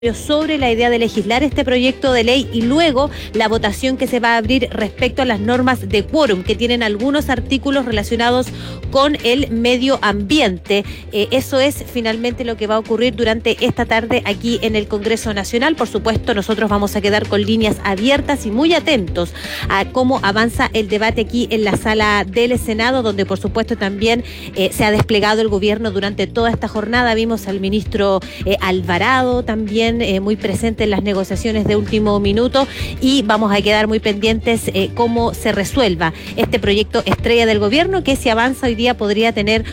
sobre la idea de legislar este proyecto de ley y luego la votación que se va a abrir respecto a las normas de quórum, que tienen algunos artículos relacionados con el medio ambiente. Eso es finalmente lo que va a ocurrir durante esta tarde aquí en el Congreso Nacional. Por supuesto, nosotros vamos a quedar con líneas abiertas y muy atentos a cómo avanza el debate aquí en la sala del Senado, donde por supuesto también se ha desplegado el gobierno durante toda esta jornada. Vimos al ministro Alvarado también muy presente en las negociaciones de último minuto, y vamos a quedar muy pendientes cómo se resuelva este proyecto estrella del gobierno, que si avanza hoy día podría tener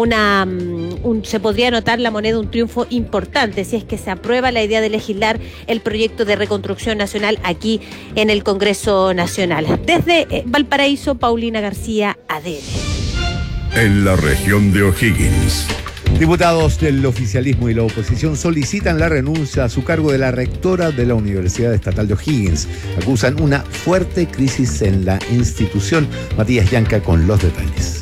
se podría anotar la moneda un triunfo importante si es que se aprueba la idea de legislar el proyecto de reconstrucción nacional aquí en el Congreso Nacional. Desde Valparaíso, Paulina García, ADN. En la región de O'Higgins. Diputados del oficialismo y la oposición solicitan la renuncia a su cargo de la rectora de la Universidad Estatal de O'Higgins. Acusan una fuerte crisis en la institución. Matías Llanca con los detalles.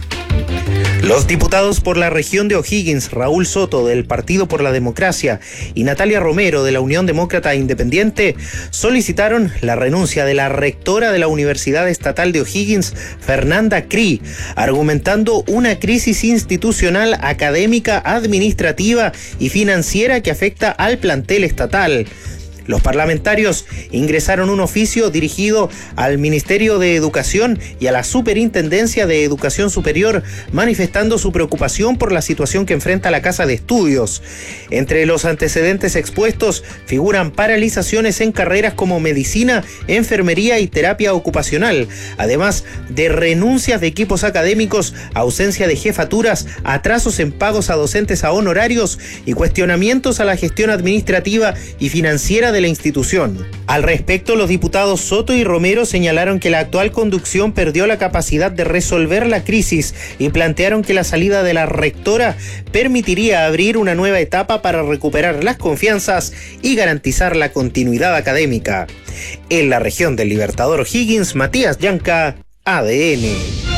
Los diputados por la región de O'Higgins, Raúl Soto del Partido por la Democracia y Natalia Romero de la Unión Demócrata Independiente, solicitaron la renuncia de la rectora de la Universidad Estatal de O'Higgins, Fernanda Cri, argumentando una crisis institucional, académica, administrativa y financiera que afecta al plantel estatal. Los parlamentarios ingresaron un oficio dirigido al Ministerio de Educación y a la Superintendencia de Educación Superior, manifestando su preocupación por la situación que enfrenta la Casa de Estudios. Entre los antecedentes expuestos figuran paralizaciones en carreras como medicina, enfermería y terapia ocupacional, además de renuncias de equipos académicos, ausencia de jefaturas, atrasos en pagos a docentes a honorarios y cuestionamientos a la gestión administrativa y financiera de la institución. Al respecto, los diputados Soto y Romero señalaron que la actual conducción perdió la capacidad de resolver la crisis y plantearon que la salida de la rectora permitiría abrir una nueva etapa para recuperar las confianzas y garantizar la continuidad académica. En la región del Libertador O'Higgins, Matías Llanca, ADN.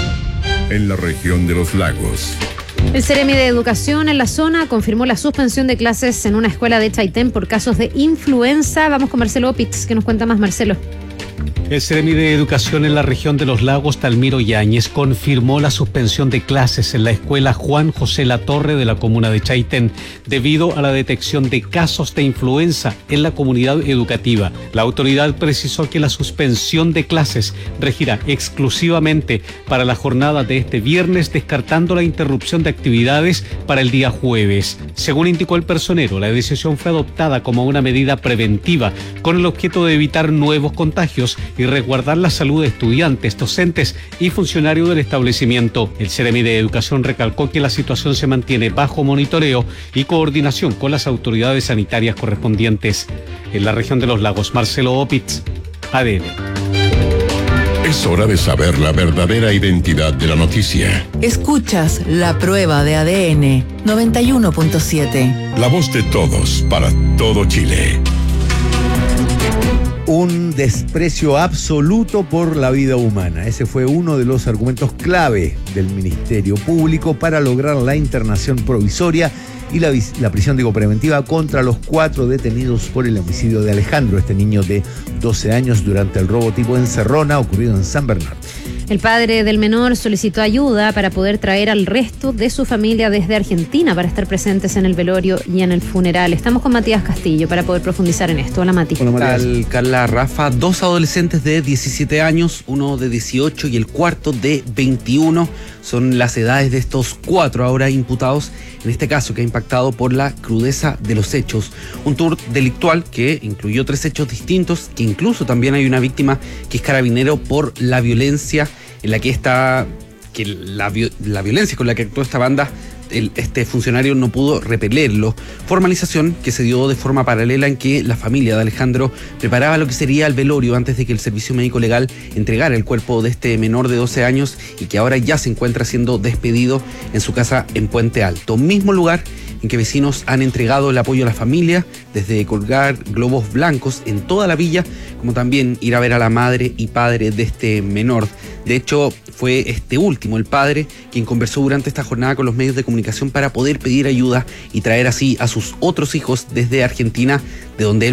En la región de los lagos. El Ceremi de Educación en la zona confirmó la suspensión de clases en una escuela de Chaitén por casos de influenza. Vamos con Marcelo Opitz, que nos cuenta más. Marcelo. El Ceremi de Educación en la región de los lagos, Talmiro Yáñez, confirmó la suspensión de clases en la escuela Juan José Latorre de la comuna de Chaitén debido a la detección de casos de influenza en la comunidad educativa. La autoridad precisó que la suspensión de clases regirá exclusivamente para la jornada de este viernes, descartando la interrupción de actividades para el día jueves. Según indicó el personero, la decisión fue adoptada como una medida preventiva con el objeto de evitar nuevos contagios y resguardar la salud de estudiantes, docentes y funcionarios del establecimiento. El Ceremi de Educación recalcó que la situación se mantiene bajo monitoreo y coordinación con las autoridades sanitarias correspondientes. En la región de los lagos, Marcelo Opitz, ADN. Es hora de saber la verdadera identidad de la noticia. Escuchas La Prueba de ADN 91.7. La voz de todos para todo Chile. Un desprecio absoluto por la vida humana. Ese fue uno de los argumentos clave del Ministerio Público para lograr la internación provisoria y la prisión preventiva contra los 4 detenidos por el homicidio de Alejandro, este niño de 12 años, durante el robo tipo encerrona ocurrido en San Bernardo. El padre del menor solicitó ayuda para poder traer al resto de su familia desde Argentina para estar presentes en el velorio y en el funeral. Estamos con Matías Castillo para poder profundizar en esto. Hola, Mati. Hola, Matías. Carla, Rafa, 2 adolescentes de 17 años, uno de 18 y el cuarto de 21. Son las edades de estos 4 ahora imputados en este caso, que ha impactado por la crudeza de los hechos. Un tour delictual que incluyó 3 hechos distintos, que incluso también hay una víctima que es carabinero por la violencia en la que está, que la violencia con la que actuó esta banda, este funcionario no pudo repelerlo. Formalización que se dio de forma paralela en que la familia de Alejandro preparaba lo que sería el velorio antes de que el Servicio Médico Legal entregara el cuerpo de este menor de 12 años y que ahora ya se encuentra siendo despedido en su casa en Puente Alto. Mismo lugar en que vecinos han entregado el apoyo a la familia, desde colgar globos blancos en toda la villa, como también ir a ver a la madre y padre de este menor De hecho, fue este último, el padre, quien conversó durante esta jornada con los medios de comunicación para poder pedir ayuda y traer así a sus otros hijos desde Argentina, de donde él